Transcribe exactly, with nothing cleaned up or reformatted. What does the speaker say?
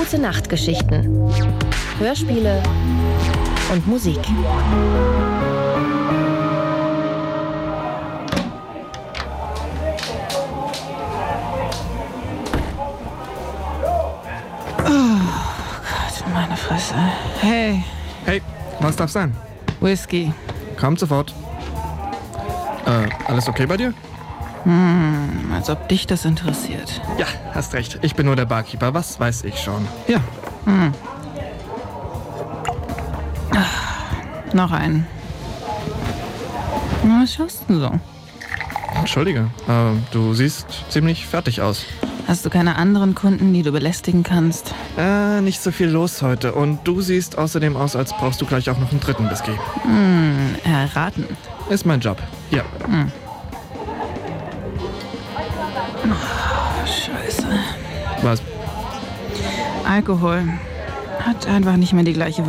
Gute Nachtgeschichten, Hörspiele und Musik. Meine Fresse. Hey. Hey, was darf sein? Whisky. Kommt sofort. Äh, alles okay bei dir? Hm, als ob dich das interessiert. Ja, hast recht. Ich bin nur der Barkeeper. Was weiß ich schon? Ja. Hm. Ach, noch einen. Was schaust du so? Entschuldige, äh, du siehst ziemlich fertig aus. Hast du keine anderen Kunden, die du belästigen kannst? Äh, nicht so viel los heute. Und du siehst außerdem aus, als brauchst du gleich auch noch einen dritten Whisky. Hm, erraten. Ist mein Job. Ja. Hm. Oh, Scheiße. Was? Alkohol hat einfach nicht mehr die gleiche